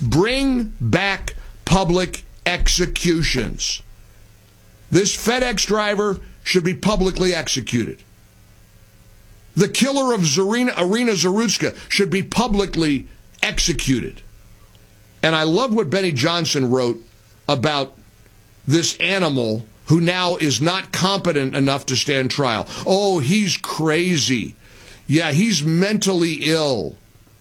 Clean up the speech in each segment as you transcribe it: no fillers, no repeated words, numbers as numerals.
Bring back public executions. This FedEx driver should be publicly executed. The killer of Irina Zarutska should be publicly executed. And I love what Benny Johnson wrote about this animal who now is not competent enough to stand trial. Oh, he's crazy. Yeah, he's mentally ill.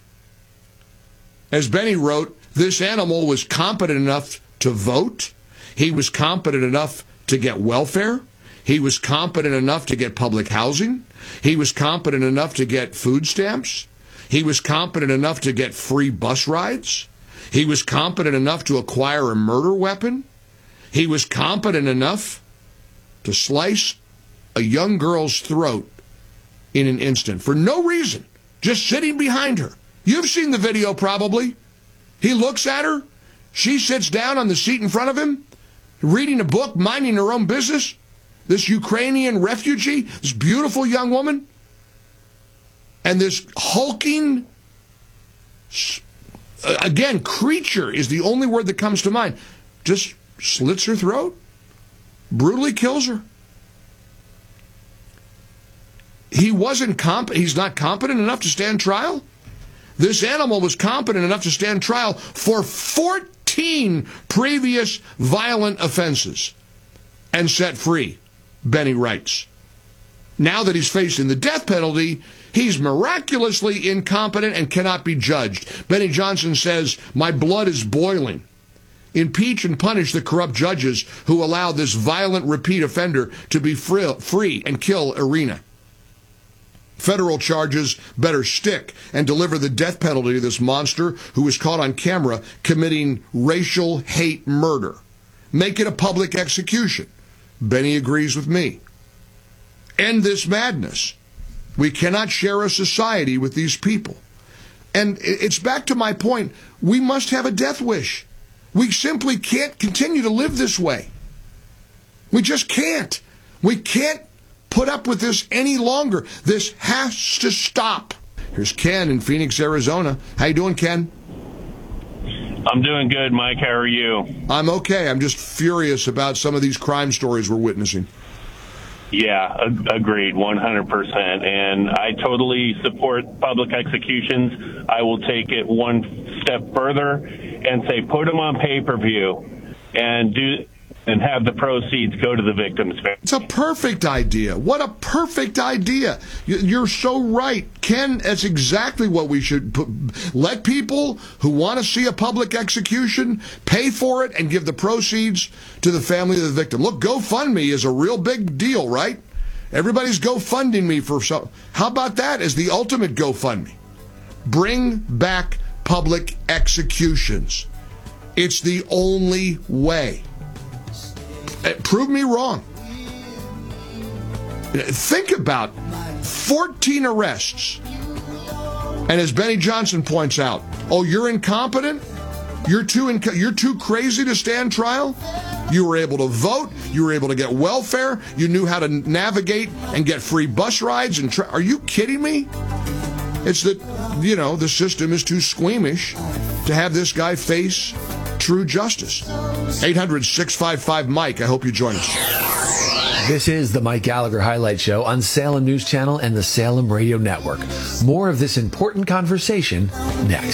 As Benny wrote, this animal was competent enough to vote. He was competent enough to get welfare. He was competent enough to get public housing. He was competent enough to get food stamps. He was competent enough to get free bus rides. He was competent enough to acquire a murder weapon. He was competent enough to slice a young girl's throat in an instant for no reason, just sitting behind her. You've seen the video probably. He looks at her. She sits down on the seat in front of him, reading a book, minding her own business. This Ukrainian refugee, this beautiful young woman, and this hulking, again, creature is the only word that comes to mind, just slits her throat, brutally kills her. He's not competent enough to stand trial? This animal was competent enough to stand trial for 14 previous violent offenses and set free, Benny writes. Now that he's facing the death penalty, he's miraculously incompetent and cannot be judged. Benny Johnson says, "My blood is boiling. Impeach and punish the corrupt judges who allow this violent repeat offender to be free and kill Irina. Federal charges better stick and deliver the death penalty to this monster who was caught on camera committing racial hate murder. Make it a public execution." Benny agrees with me. End this madness. We cannot share a society with these people. And it's back to my point. We must have a death wish. We simply can't continue to live this way. We just can't. We can't put up with this any longer. This has to stop. Here's Ken in Phoenix, Arizona. How you doing, Ken? I'm doing good, Mike. How are you? I'm okay. I'm just furious about some of these crime stories we're witnessing. Yeah, agreed, 100%. And I totally support public executions. I will take it one step further and say put them on pay-per-view and have the proceeds go to the victims. It's a perfect idea. What a perfect idea. You're so right. Ken, that's exactly what we should let people who want to see a public execution pay for it and give the proceeds to the family of the victim. Look, GoFundMe is a real big deal, right? Everybody's GoFunding me for some. How about that as the ultimate GoFundMe? Bring back public executions. It's the only way. Prove me wrong. Think about 14 arrests. And as Benny Johnson points out, oh, you're incompetent? You're too crazy to stand trial? You were able to vote. You were able to get welfare. You knew how to navigate and get free bus rides. Are you kidding me? It's that, the system is too squeamish to have this guy face true justice. 800-655-MIKE. I hope you join us. This is the Mike Gallagher Highlight Show on Salem News Channel and the Salem Radio Network. More of this important conversation next.